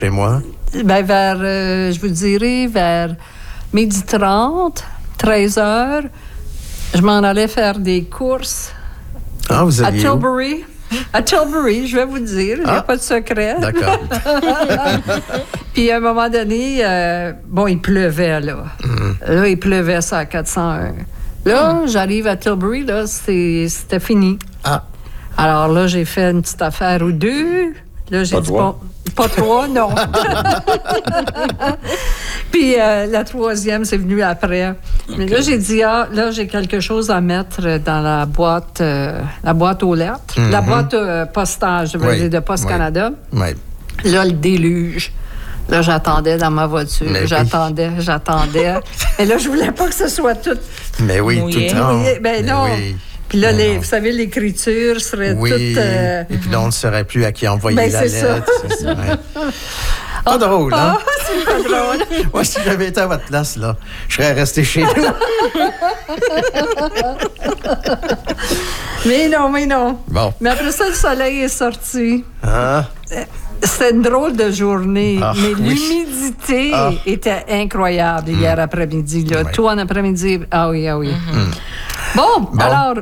chez moi? Ben, je vous dirais, vers 12h30, 13h, je m'en allais faire des courses Vous à alliez où? Tilbury. À Tilbury, je vais vous dire, il n'y a pas de secret. D'accord. Puis à un moment donné, il pleuvait, là. Là, il pleuvait ça à 401. Là, j'arrive à Tilbury, là, c'était fini. Alors là, j'ai fait une petite affaire ou deux. Là, j'ai dit, pas trois, non. Puis la troisième, c'est venu après. Okay. Mais là, j'ai dit, là, j'ai quelque chose à mettre dans la boîte aux lettres, la boîte postale, je veux dire, de Post Canada. Oui. Là, le déluge. Là, j'attendais dans ma voiture. J'attendais. Et là, je voulais pas que ce soit tout... Mais oui, mouillé. tout trempe. Ben non. Oui. Puis là, vous savez, l'écriture serait toute... Et puis là, on ne saurait plus à qui envoyer la lettre. C'est ça. Pas drôle, hein? C'est pas drôle. Moi, si j'avais été à votre place, là, je serais resté chez nous. Mais non. Bon. Mais après ça, le soleil est sorti. C'était une drôle de journée, mais l'humidité était incroyable hier après-midi. Là. Tout en après-midi, oui. Bon, alors,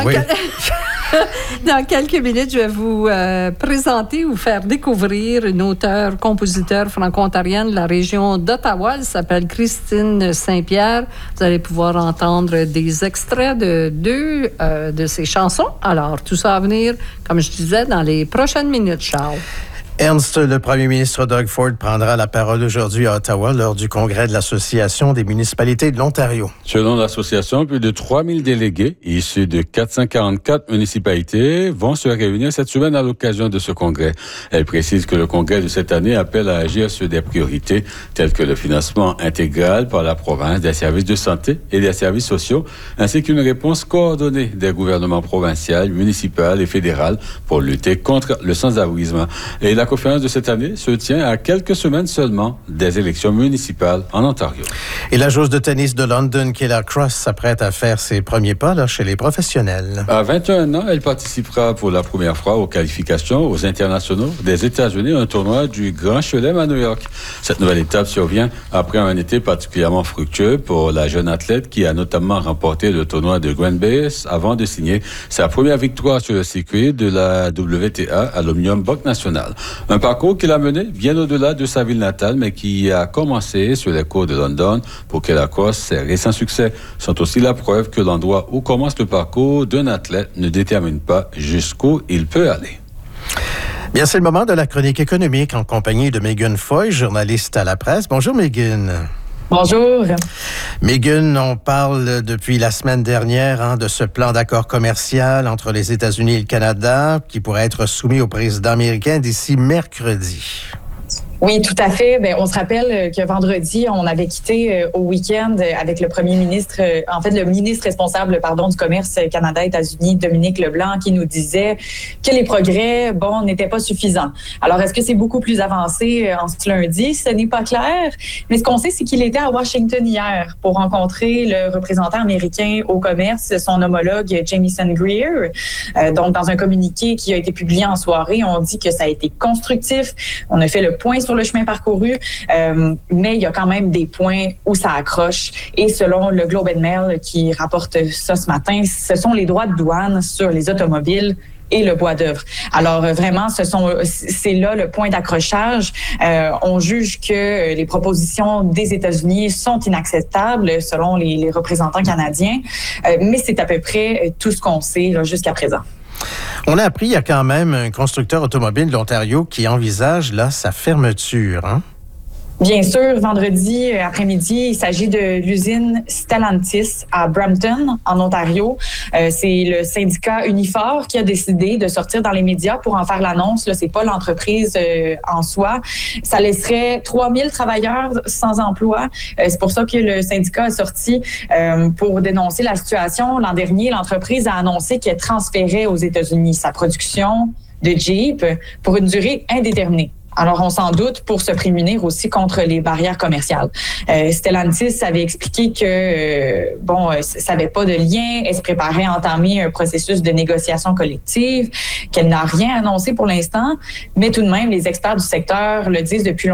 dans quelques minutes, je vais vous présenter ou faire découvrir une auteure-compositeur franco-ontarienne de la région d'Ottawa. Elle s'appelle Christine Saint-Pierre. Vous allez pouvoir entendre des extraits de deux de ses chansons. Alors, tout ça à venir, comme je disais, dans les prochaines minutes, Charles. Ernst, le premier ministre Doug Ford, prendra la parole aujourd'hui à Ottawa lors du congrès de l'Association des municipalités de l'Ontario. Selon l'association, plus de 3000 délégués issus de 444 municipalités vont se réunir cette semaine à l'occasion de ce congrès. Elle précise que le congrès de cette année appelle à agir sur des priorités telles que le financement intégral par la province des services de santé et des services sociaux, ainsi qu'une réponse coordonnée des gouvernements provincial, municipal et fédéral pour lutter contre le sans-abrisme. Et la conférence de cette année se tient à quelques semaines seulement des élections municipales en Ontario. Et la joueuse de tennis de London, Kayla Cross, s'apprête à faire ses premiers pas là, chez les professionnels. À 21 ans, elle participera pour la première fois aux qualifications aux internationaux des États-Unis, un tournoi du Grand Chelem à New York. Cette nouvelle étape survient après un été particulièrement fructueux pour la jeune athlète qui a notamment remporté le tournoi de Grand Bay avant de signer sa première victoire sur le circuit de la WTA à l'Omnium Banque Nationale. Un parcours qui l'a mené bien au-delà de sa ville natale, mais qui a commencé sur les cours de London. Pour Kayla Cross, ses récents succès sont aussi la preuve que l'endroit où commence le parcours d'un athlète ne détermine pas jusqu'où il peut aller. Bien, c'est le moment de la chronique économique en compagnie de Megan Foy, journaliste à la presse. Bonjour, Megan. Bonjour. Megan, on parle depuis la semaine dernière de ce plan d'accord commercial entre les États-Unis et le Canada qui pourrait être soumis au président américain d'ici mercredi. Oui, tout à fait. Bien, on se rappelle que vendredi, on avait quitté au week-end avec le premier ministre, le ministre responsable, du commerce Canada-États-Unis, Dominique Leblanc, qui nous disait que les progrès, n'étaient pas suffisants. Alors, est-ce que c'est beaucoup plus avancé en ce lundi? Ce n'est pas clair. Mais ce qu'on sait, c'est qu'il était à Washington hier pour rencontrer le représentant américain au commerce, son homologue Jamieson Greer. Donc, dans un communiqué qui a été publié en soirée, on dit que ça a été constructif. On a fait le point sur le chemin parcouru, mais il y a quand même des points où ça accroche. Et selon le Globe and Mail qui rapporte ça ce matin, ce sont les droits de douane sur les automobiles et le bois d'œuvre. Alors vraiment, c'est là le point d'accrochage. On juge que les propositions des États-Unis sont inacceptables selon les représentants canadiens, mais c'est à peu près tout ce qu'on sait là, jusqu'à présent. On a appris, il y a quand même un constructeur automobile de l'Ontario qui envisage sa fermeture. Bien sûr, vendredi après-midi, il s'agit de l'usine Stellantis à Brampton, en Ontario. C'est le syndicat Unifor qui a décidé de sortir dans les médias pour en faire l'annonce. Là, c'est pas l'entreprise en soi. Ça laisserait 3000 travailleurs sans emploi. C'est pour ça que le syndicat a sorti pour dénoncer la situation. L'an dernier, l'entreprise a annoncé qu'elle transférait aux États-Unis sa production de Jeep pour une durée indéterminée. Alors, on s'en doute pour se prémunir aussi contre les barrières commerciales. Stellantis avait expliqué que, ça n'avait pas de lien. Elle se préparait à entamer un processus de négociation collective, qu'elle n'a rien annoncé pour l'instant. Mais tout de même, les experts du secteur le disent depuis longtemps.